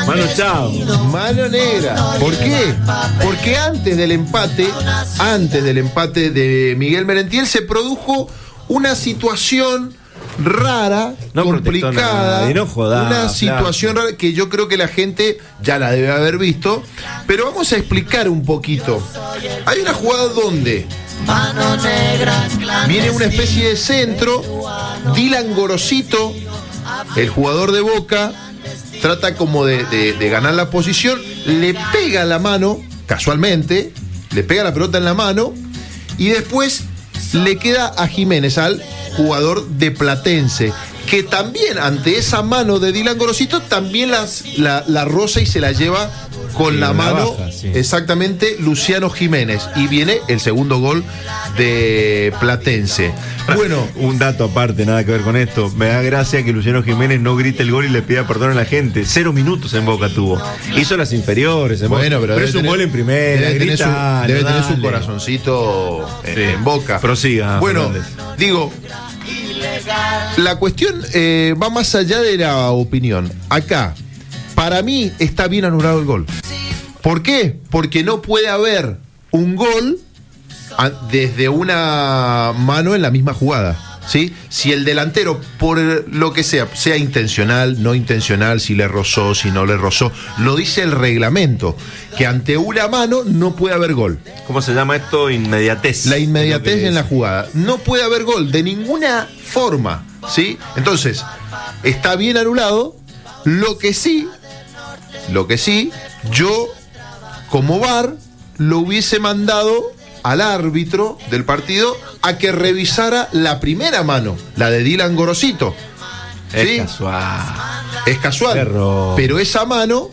Mano, chao. Mano negra. ¿Por qué? Porque antes del empate de Miguel Merentiel se produjo una situación rara, complicada, una situación rara que yo creo que la gente ya la debe haber visto, pero vamos a explicar un poquito. Hay una jugada donde viene una especie de centro, Dylan Gorosito, el jugador de Boca, trata como de ganar la posición, le pega la mano, casualmente, le pega la pelota en la mano y después le queda a Jiménez, al jugador de Platense, que también ante esa mano de Dylan Gorosito también la roza y se la lleva con la mano, baja, sí. Exactamente, Luciano Jiménez, y viene el segundo gol de Platense. Bueno, un dato aparte, nada que ver con esto, me da gracia que Luciano Jiménez no grite el gol y le pida perdón a la gente. 0 minutos en Boca tuvo, hizo las inferiores en bueno, Boca, pero es un gol en primera, debe tener su corazoncito en Boca. Prosiga. Bueno, digo, la cuestión va más allá de la opinión. Acá, para mí, está bien anulado el gol. ¿Por qué? Porque no puede haber un gol desde una mano en la misma jugada, ¿sí? Si el delantero, por lo que sea intencional, no intencional, si le rozó, si no le rozó, lo dice el reglamento, que ante una mano no puede haber gol. ¿Cómo se llama esto? Inmediatez. La inmediatez en la jugada. No puede haber gol de ninguna forma, ¿sí? Entonces, está bien anulado. Lo que sí, yo, como VAR, lo hubiese mandado al árbitro del partido a que revisara la primera mano, la de Dylan Gorosito. ¿Sí? Es casual. Error. Pero esa mano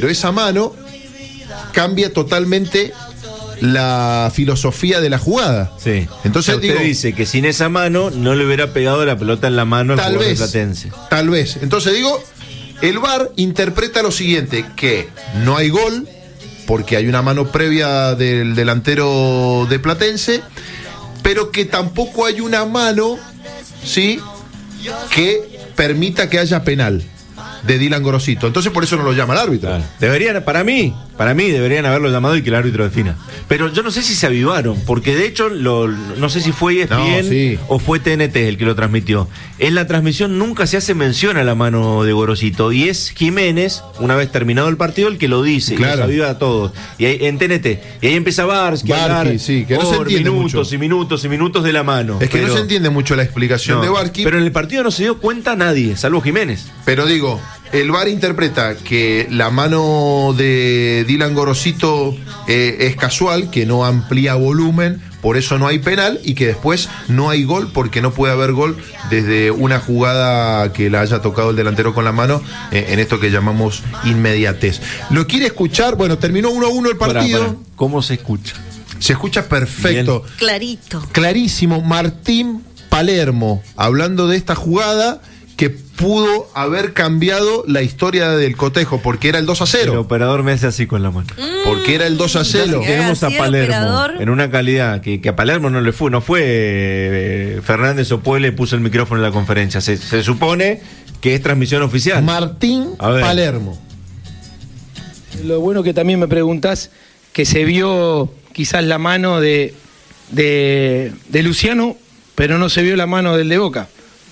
cambia totalmente la filosofía de la jugada. Sí. Entonces usted dice que sin esa mano no le hubiera pegado la pelota en la mano al jugador de Platense. Tal vez. Entonces digo, el VAR interpreta lo siguiente, que no hay gol porque hay una mano previa del delantero de Platense, pero que tampoco hay una mano, ¿sí?, que permita que haya penal de Dylan Gorosito. Entonces por eso no lo llama el árbitro. Claro. Deberían, para mí deberían haberlo llamado y que el árbitro defina. Pero yo no sé si se avivaron, porque de hecho no sé si fue ESPN o fue TNT el que lo transmitió. En la transmisión nunca se hace mención a la mano de Gorosito, y es Jiménez, una vez terminado el partido, el que lo dice, claro, y los aviva a todos. Y ahí, en TNT, y ahí empieza Barsky a hablar sí, que no se entiende minutos mucho. y minutos y minutos de la mano. Es que no se entiende mucho la explicación de Barsky. Pero en el partido no se dio cuenta nadie, salvo Jiménez. Pero digo, el VAR interpreta que la mano de Dylan Gorosito es casual, que no amplía volumen, por eso no hay penal, y que después no hay gol porque no puede haber gol desde una jugada que la haya tocado el delantero con la mano, en esto que llamamos inmediatez. ¿Lo quiere escuchar? Bueno, terminó 1-1 el partido. ¿Cómo se escucha? Se escucha perfecto. Bien. Clarito. Clarísimo. Martín Palermo, hablando de esta jugada que pudo haber cambiado la historia del cotejo, porque era el 2-0. El operador me hace así con la mano. Porque era el 2-0. Tenemos a Palermo en una calidad que a Palermo no fue Fernández o Puele puso el micrófono en la conferencia. Se supone que es transmisión oficial. Martín Palermo. Lo bueno que también me preguntás, que se vio quizás la mano de Luciano, pero no se vio la mano del de Boca.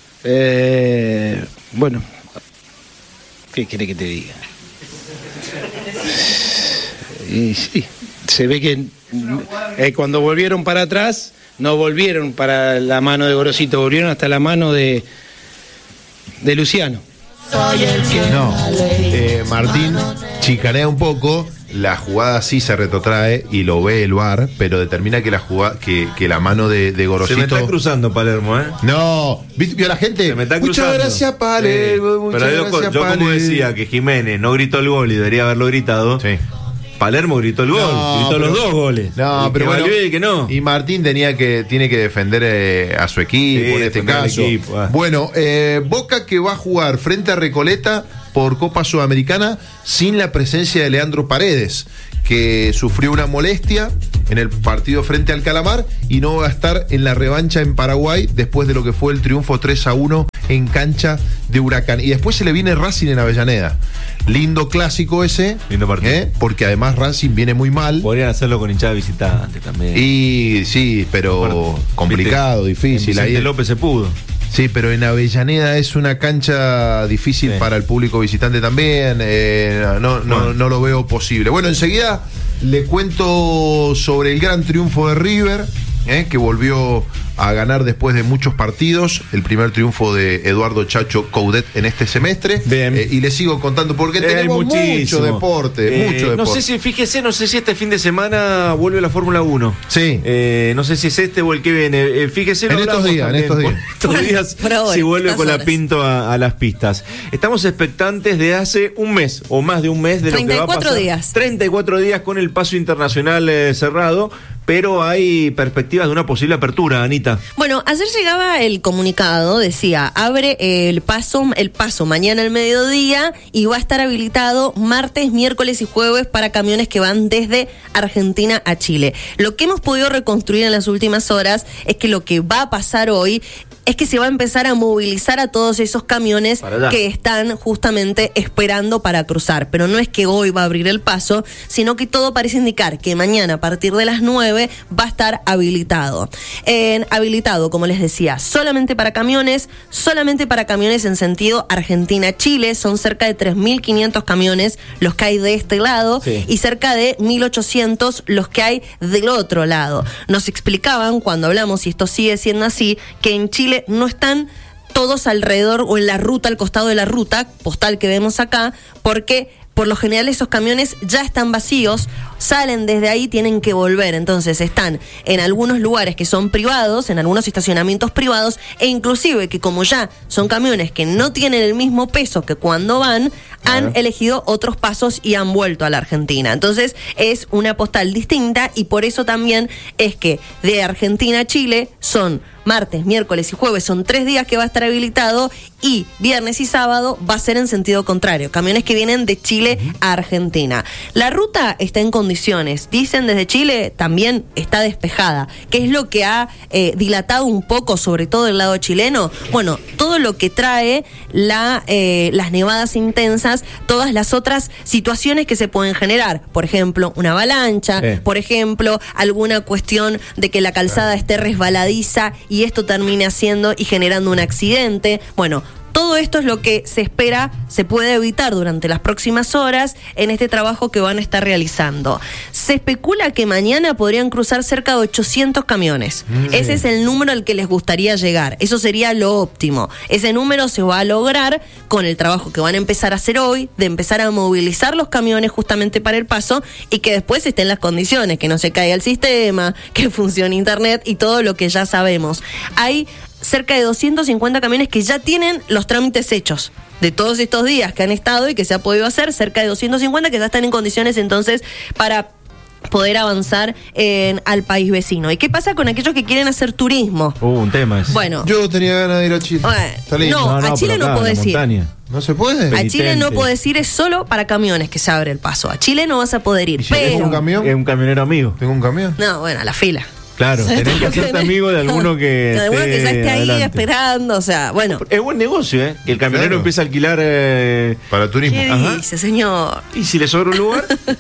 Bueno, ¿qué quiere que te diga? Y sí, se ve que cuando volvieron para atrás, no volvieron para la mano de Gorosito, volvieron hasta la mano de Luciano. No, Martín chicanea un poco, la jugada sí se retrotrae y lo ve el VAR, pero determina que la jugada, que la mano de Gorosito. Se me está cruzando Palermo, No, ¿vio la gente? Se me está cruzando. Muchas gracias, Palermo. Pero yo como decía que Jiménez no gritó el gol y debería haberlo gritado. Sí. Palermo gritó el gol, gritó los 2 goles. No, pero bueno, que no. Y Martín tiene que defender a su equipo, en este caso. Bueno, Boca que va a jugar frente a Recoleta por Copa Sudamericana sin la presencia de Leandro Paredes, que sufrió una molestia en el partido frente al Calamar y no va a estar en la revancha en Paraguay después de lo que fue el triunfo 3-1 en cancha de Huracán. Y después se le viene Racing en Avellaneda. Lindo clásico ese. Lindo partido. Porque además Racing viene muy mal. Podrían hacerlo con hinchada visitante también. Y sí, pero complicado, difícil. Ahí López se pudo. Sí, pero en Avellaneda es una cancha difícil para el público visitante también. No lo veo posible. Bueno, enseguida le cuento sobre el gran triunfo de River, que volvió a ganar después de muchos partidos, el primer triunfo de Eduardo Chacho Coudet en este semestre. Bien. Y le sigo contando porque tenemos mucho deporte, No sé si, fíjese, no sé si este fin de semana vuelve la Fórmula 1. Sí. No sé si es este o el que viene. Fíjese. En estos días. Por ahora, si vuelve con la Pinto a las pistas. Estamos expectantes de hace un mes o más de un mes de lo que va a pasar. 34 días con el paso internacional cerrado, pero hay perspectivas de una posible apertura, Anita. Bueno, ayer llegaba el comunicado, decía, abre el paso mañana al mediodía y va a estar habilitado martes, miércoles y jueves para camiones que van desde Argentina a Chile. Lo que hemos podido reconstruir en las últimas horas es que lo que va a pasar hoy es que se va a empezar a movilizar a todos esos camiones que están justamente esperando para cruzar. Pero no es que hoy va a abrir el paso, sino que todo parece indicar que mañana a partir de las 9 va a estar habilitado. Habilitado, como les decía, solamente para camiones en sentido Argentina-Chile. Son cerca de 3.500 camiones los que hay de este lado y cerca de 1.800 los que hay del otro lado. Nos explicaban cuando hablamos, y esto sigue siendo así, que en Chile no están todos alrededor o en la ruta, al costado de la ruta postal que vemos acá, porque por lo general esos camiones ya están vacíos, salen desde ahí, tienen que volver. Entonces están en algunos lugares que son privados, en algunos estacionamientos privados, e inclusive que como ya son camiones que no tienen el mismo peso que cuando van, han elegido otros pasos y han vuelto a la Argentina. Entonces es una postal distinta y por eso también es que de Argentina a Chile son martes, miércoles y jueves, son 3 días que va a estar habilitado, y viernes y sábado va a ser en sentido contrario, camiones que vienen de Chile a Argentina. La ruta está en condiciones, dicen desde Chile también está despejada. ¿Qué es lo que ha dilatado un poco, sobre todo el lado chileno? Bueno, todo lo que trae las nevadas intensas, todas las otras situaciones que se pueden generar, por ejemplo, una avalancha, por ejemplo, alguna cuestión de que la calzada esté resbaladiza y esto termine haciendo y generando un accidente. Bueno, todo esto es lo que se espera, se puede evitar durante las próximas horas en este trabajo que van a estar realizando. Se especula que mañana podrían cruzar cerca de 800 camiones. Ese es el número al que les gustaría llegar. Eso sería lo óptimo. Ese número se va a lograr con el trabajo que van a empezar a hacer hoy, de empezar a movilizar los camiones justamente para el paso y que después estén las condiciones, que no se caiga el sistema, que funcione internet y todo lo que ya sabemos. Hay cerca de 250 camiones que ya tienen los trámites hechos de todos estos días que han estado y que se ha podido hacer, cerca de 250 que ya están en condiciones entonces para poder avanzar al país vecino. ¿Y qué pasa con aquellos que quieren hacer turismo? Un tema es. Bueno, yo tenía ganas de ir a Chile. No, a Chile no podés ir. ¿No se puede? A Chile no podés ir, es solo para camiones que se abre el paso. A Chile no vas a poder ir. ¿Y si tengo un camión? Es un camionero amigo. ¿Tengo un camión? No, bueno, a la fila. Claro, tenés que hacerte amigo de alguno que ya esté ahí adelante, esperando, o sea, bueno. Es buen negocio, que el camionero empieza a alquilar para turismo. ¿Qué dice, señor? Y si le sobra un lugar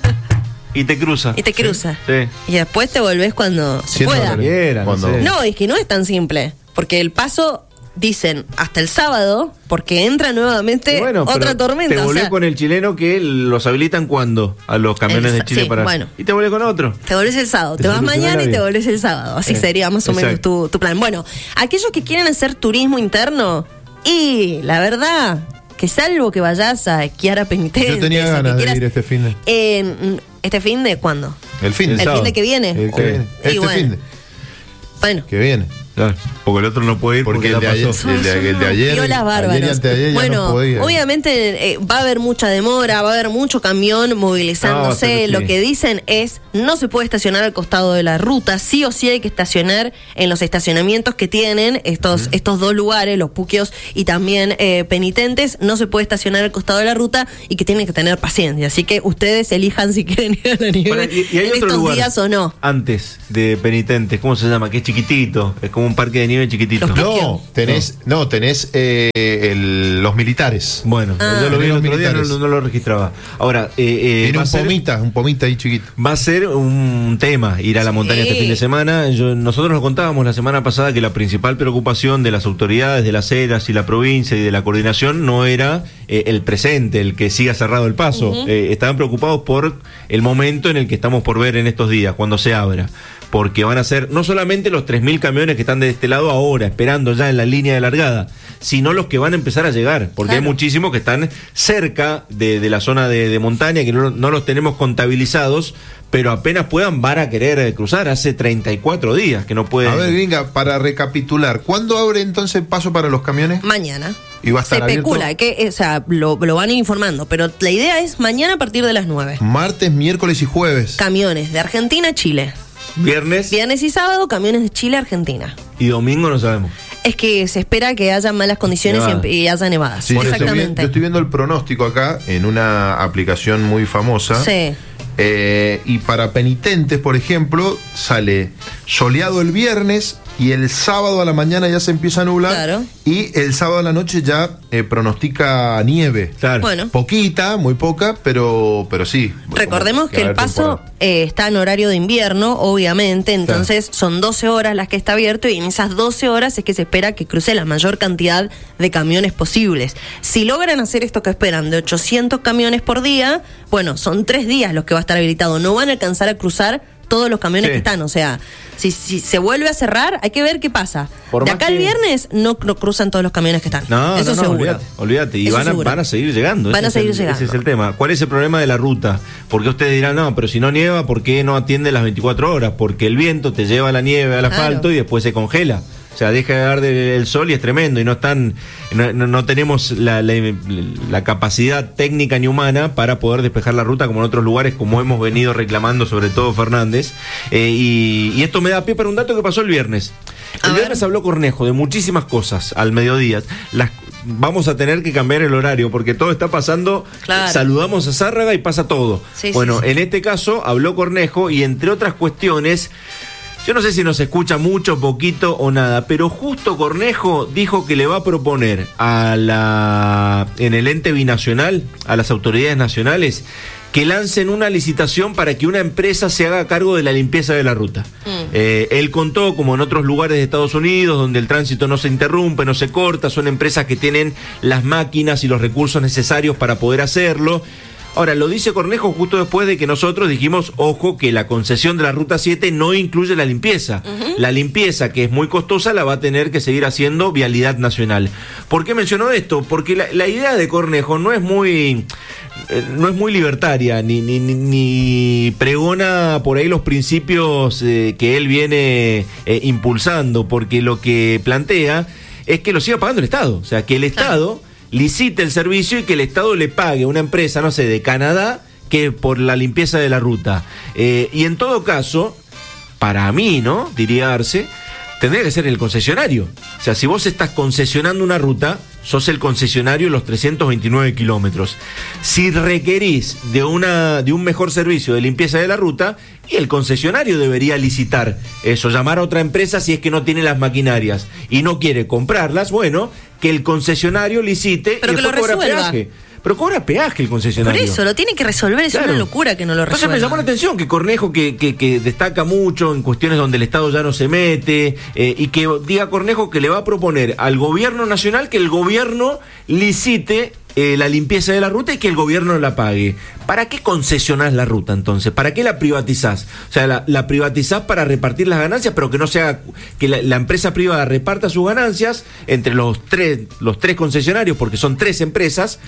y te cruza. Y te cruza. Sí. Y después te volvés cuando se pueda. No, es que no es tan simple, porque el paso dicen hasta el sábado, porque entra nuevamente otra tormenta. Te volvés con el chileno que los habilitan cuando a los camiones de Chile para. Bueno. Y te volvés con otro. Te volvés el sábado. Te vas mañana y te volvés el sábado. Así sería más o menos tu plan. Bueno, aquellos que quieren hacer turismo interno, y la verdad, que salvo que vayas a esquiar a Penitentes. Yo tenía ganas de ir este fin de. ¿Este fin de cuándo? El fin de fin de que viene. Fin de. Bueno. Que viene. Claro, porque el otro no puede ir porque el de ayer, ayer y anteayer bueno, no podía. Obviamente va a haber mucha demora, va a haber mucho camión movilizándose. Lo que dicen es, no se puede estacionar al costado de la ruta, sí o sí hay que estacionar en los estacionamientos que tienen estos dos lugares, Los Puquios y también Penitentes, no se puede estacionar al costado de la ruta y que tienen que tener paciencia. Así que ustedes elijan si quieren ir a la nieve y hay en otro estos lugar días o no. Antes de Penitentes, ¿cómo se llama? Que es chiquitito, es como un parque de nieve chiquitito. No, tenés los militares. Bueno, yo lo vi el otro día, no lo registraba. Ahora, tiene un pomita ahí chiquito. Va a ser un tema ir a la montaña este fin de semana. Nosotros nos contábamos la semana pasada que la principal preocupación de las autoridades de las eras y la provincia y de la coordinación no era el presente, el que siga cerrado el paso. Estaban preocupados por el momento en el que estamos por ver en estos días, cuando se abra. Porque van a ser no solamente los 3.000 camiones que están de este lado ahora, esperando ya en la línea de largada, sino los que van a empezar a llegar, porque hay muchísimos que están cerca de la zona de montaña, que no los tenemos contabilizados, pero apenas puedan van a querer cruzar. Hace 34 días que no pueden. A ver, Gringa, para recapitular, ¿cuándo abre entonces paso para los camiones? Mañana. ¿Y va a estar Se especula, que, lo van a ir informando, pero la idea es mañana a partir de las 9. Martes, miércoles y jueves. Camiones de Argentina a Chile. Viernes y sábado, camiones de Chile a Argentina. Y domingo no sabemos. Es que se espera que haya malas condiciones y haya nevadas. Sí, exactamente. Yo estoy viendo el pronóstico acá en una aplicación muy famosa. Sí. Y para Penitentes, por ejemplo, sale soleado el viernes y el sábado a la mañana ya se empieza a nublar. Claro. Y el sábado a la noche ya pronostica nieve. Claro. Bueno. Poquita, muy poca, pero sí. Recordemos que el paso está en horario de invierno, obviamente, entonces son 12 horas las que está abierto y en esas 12 horas es que se espera que cruce la mayor cantidad de camiones posibles. Si logran hacer esto que esperan, de 800 camiones por día, bueno, son 3 días los que va a estar habilitado. No van a alcanzar a cruzar todos los camiones que están, o sea, si se vuelve a cerrar, hay que ver qué pasa. De acá al viernes no cruzan todos los camiones que están. Eso seguro. Olvídate. Y van a seguir llegando. Ese es el tema. ¿Cuál es el problema de la ruta? Porque ustedes dirán, no, pero si no nieva, ¿por qué no atiende las 24 horas? Porque el viento te lleva la nieve al asfalto y después se congela. O sea, deja de dar el sol y es tremendo. Y no tenemos la capacidad técnica ni humana para poder despejar la ruta como en otros lugares, como hemos venido reclamando, sobre todo Fernández. Y esto me da pie para un dato que pasó el viernes. El viernes habló Cornejo de muchísimas cosas al mediodía. Vamos a tener que cambiar el horario porque todo está pasando. Claro. Saludamos a Zárraga y pasa todo. En este caso habló Cornejo y entre otras cuestiones, yo no sé si nos escucha mucho, poquito o nada, pero justo Cornejo dijo que le va a proponer en el ente binacional, a las autoridades nacionales, que lancen una licitación para que una empresa se haga cargo de la limpieza de la ruta. Él contó, como en otros lugares de Estados Unidos, donde el tránsito no se interrumpe, no se corta, son empresas que tienen las máquinas y los recursos necesarios para poder hacerlo. Ahora, lo dice Cornejo justo después de que nosotros dijimos, ojo, que la concesión de la Ruta 7 no incluye la limpieza. La limpieza, que es muy costosa, la va a tener que seguir haciendo Vialidad Nacional. ¿Por qué mencionó esto? Porque la idea de Cornejo no es muy libertaria, ni pregona por ahí los principios que él viene impulsando, porque lo que plantea es que lo siga pagando el Estado. O sea, que el Estado licite el servicio y que el Estado le pague a una empresa, no sé, de Canadá, que por la limpieza de la ruta. Y en todo caso, para mí, ¿no? Diría Arce, tendría que ser el concesionario. O sea, si vos estás concesionando una ruta, sos el concesionario en los 329 kilómetros. Si requerís de un mejor servicio de limpieza de la ruta, y el concesionario debería licitar eso, llamar a otra empresa si es que no tiene las maquinarias y no quiere comprarlas, bueno, que el concesionario licite, pero y que lo cobra resuelva. Peaje. Pero cobra peaje el concesionario. Por eso, lo tiene que resolver, es una locura que no lo resuelva. Entonces me llamó la atención que Cornejo, que destaca mucho en cuestiones donde el Estado ya no se mete, y que diga Cornejo que le va a proponer al gobierno nacional que el gobierno licite la limpieza de la ruta y que el gobierno la pague. ¿Para qué concesionás la ruta entonces? ¿Para qué la privatizás? O sea, la privatizás para repartir las ganancias, pero que no sea que la empresa privada reparta sus ganancias entre los tres concesionarios, porque son 3 empresas,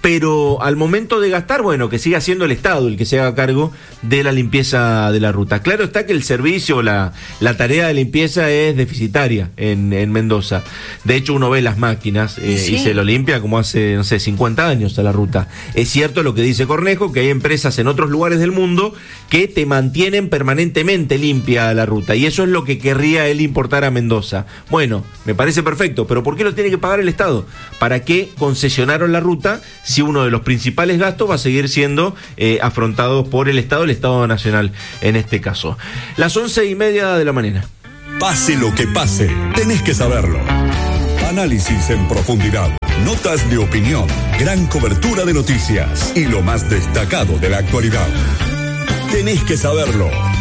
pero al momento de gastar, bueno, que siga siendo el Estado el que se haga cargo de la limpieza de la ruta. Claro está que el servicio, la tarea de limpieza es deficitaria en Mendoza. De hecho, uno ve las máquinas y se lo limpia como hace, 50 años a la ruta. Es cierto lo que dice Cornejo, que hay empresas en otros lugares del mundo que te mantienen permanentemente limpia la ruta, y eso es lo que querría él importar a Mendoza. Bueno, me parece perfecto, pero ¿por qué lo tiene que pagar el Estado? ¿Para qué concesionaron la ruta si uno de los principales gastos va a seguir siendo afrontado por el Estado Nacional en este caso? Las 11:30 de la mañana. Pase lo que pase, tenés que saberlo. Análisis en profundidad, notas de opinión, gran cobertura de noticias y lo más destacado de la actualidad. Tenés que saberlo.